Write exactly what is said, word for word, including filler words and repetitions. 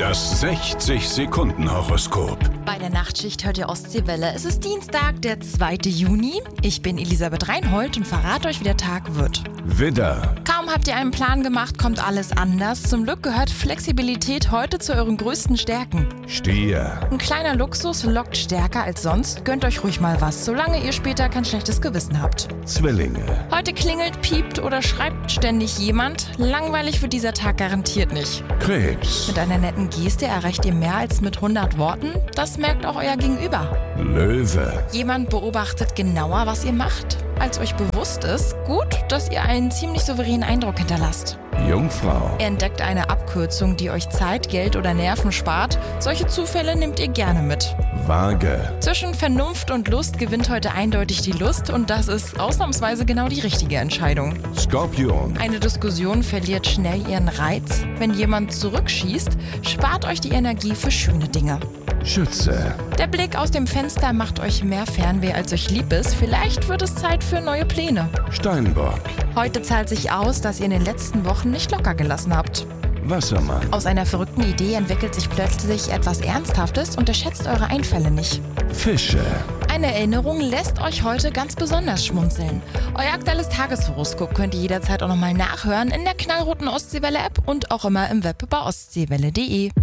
Das sechzig-Sekunden-Horoskop. Bei der Nachtschicht hört ihr Ostseewelle. Es ist Dienstag, der zweite Juni. Ich bin Elisabeth Reinhold und verrate euch, wie der Tag wird. Widder, Kaum habt ihr einen Plan gemacht, kommt alles anders. Zum Glück gehört Flexibilität heute zu euren größten Stärken. Stier, Ein kleiner Luxus lockt stärker als sonst. Gönnt euch ruhig mal was, solange ihr später kein schlechtes Gewissen habt. Zwillinge, Heute klingelt, piept oder schreibt ständig jemand. Langweilig wird dieser Tag garantiert nicht. Krebs, Mit einer netten Geste erreicht ihr mehr als mit hundert Worten. Das merkt auch euer Gegenüber. Löwe, Jemand beobachtet genauer, was ihr macht, als euch bewusst ist. Gut, dass ihr einen ziemlich souveränen Eindruck hinterlasst. Jungfrau, Ihr entdeckt eine Abkürzung, die euch Zeit, Geld oder Nerven spart. Solche Zufälle nehmt ihr gerne mit. Waage, Zwischen Vernunft und Lust gewinnt heute eindeutig die Lust und das ist ausnahmsweise genau die richtige Entscheidung. Skorpion, Eine Diskussion verliert schnell ihren Reiz. Wenn jemand zurückschießt, spart euch die Energie für schöne Dinge. Schütze, Der Blick aus dem Fenster macht euch mehr Fernweh, als euch lieb ist. Vielleicht wird es Zeit für neue Pläne. Steinbock, Heute zahlt sich aus, dass ihr in den letzten Wochen nicht locker gelassen habt. Wassermann, Aus einer verrückten Idee entwickelt sich plötzlich etwas Ernsthaftes, unterschätzt eure Einfälle nicht. Fische, Eine Erinnerung lässt euch heute ganz besonders schmunzeln. Euer aktuelles Tageshoroskop könnt ihr jederzeit auch nochmal nachhören in der knallroten Ostseewelle-App und auch immer im Web bei ostseewelle punkt de.